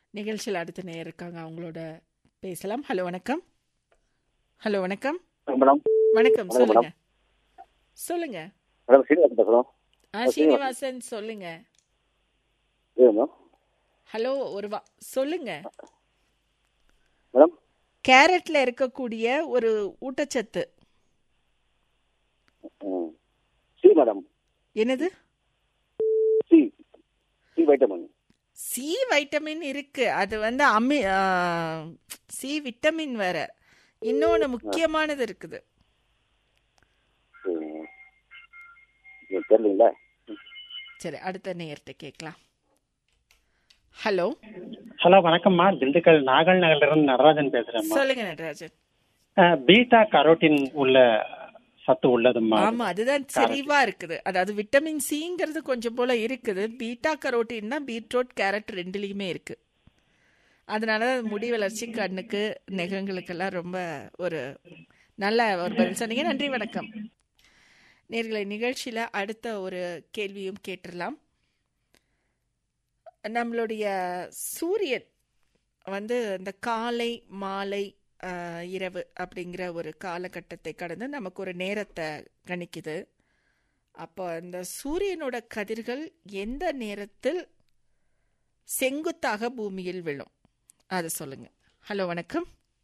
நிகழ்ச்சியில் அடுத்த நேயர் இருக்காங்க, அவங்களோட பேசலாம். ஹலோ வணக்கம். ஹலோ வணக்கம். மேடம் வணக்கம், வணக்கம் சொல்லுங்க மேடம். சொல்லுங்க. மேடம் சீனிவாசன் பேசுகிறோம். ஸ்ரீனிவாசன் சொல்லுங்க. மேடம் ஹலோ சொல்லுங்க. மேடம் கேரட்ல இருக்கக்கூடிய ஒரு ஊட்டச்சத்து சி மேடம். என்னது? C C vitamin. C vitamin இருக்கு. அது சி விட்டமின் வேற. இன்னொன்று முக்கியமானது இருக்குது. தெரியலீங்களா? சரி, அடுத்த நேயர்கிட்ட கேட்கலாம். ஹலோ ஹலோ வணக்கம்மா. திண்டுக்கல் நாகல் நகர்ல இருந்து நடராஜன் பேசுறேம்மா. சொல்லுங்க நடராஜன். பீட்டா கரோட்டின் உள்ள சத்து உள்ளதும்மா. ஆமா, அதுதான் செறிவா இருக்குது. அதாவது விட்டமின் சிங்கிறது கொஞ்சம் போல இருக்குது. பீட்டா கரோட்டின்னா பீட்ரூட் கேரட் ரெண்டுலயுமே இருக்கு. அதனால முடி வளர்ச்சி, கண்ணுக்கு, நெகங்களுக்கெல்லாம் ரொம்ப ஒரு நல்ல ஒரு பதில் சொன்னீங்க. நன்றி, வணக்கம். நேர்களை நிகழ்ச்சியில அடுத்த ஒரு கேள்வியும் கேட்டுடலாம். நம்மளுடைய சூரியன் இந்த காலை மாலை இரவு அப்படிங்கிற ஒரு காலகட்டத்தை கடந்து நமக்கு ஒரு நேரத்தை கணிக்குது. அப்போ அந்த சூரியனோட கதிர்கள் எந்த நேரத்தில் செங்குத்தாக பூமியில் விழும், அதை சொல்லுங்க. ஹலோ வணக்கம்.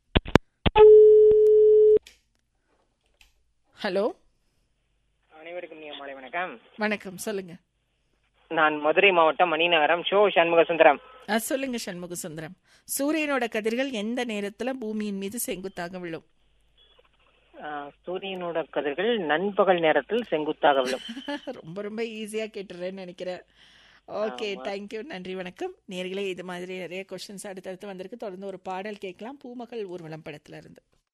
ஹலோ, அனைவருக்கும் மாலை வணக்கம். வணக்கம், சொல்லுங்க. நான் மதுரை மாவட்டம் மணிநகரம் சண்முக சுந்தரம். சொல்லுங்க சண்முக சுந்தரம். சூரியனோட கதிர்கள் எந்த நேரத்துல பூமியின் மீது செங்குத்தாக விழும்? சூரியனோட கதிர்கள் நண்பகல் நேரத்தில் செங்குத்தாக விழும். ரொம்ப ரொம்ப ஈஸியா கேட்டுறேன்னு நினைக்கிறேன். ஓகே, தேங்க்யூ, நன்றி, வணக்கம். நேர்களே, இது மாதிரி நிறைய கொஸ்டின்ஸ் அடுத்தடுத்து வந்திருக்கு. தொடர்ந்து ஒரு பாடல் கேட்கலாம். பூமகள் ஊர்வலம் படத்துல இருந்து.